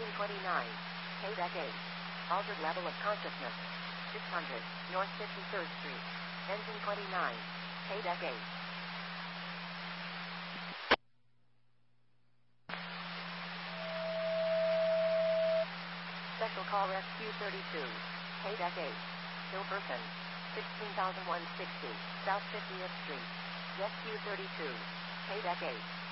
29. Payback 8. Altered level of consciousness. 600. North 53rd Street. Engine 29. Payback 8. Special call Rescue 32. Payback 8. Still person. 16,160. South 50th Street. Rescue 32. Payback 8.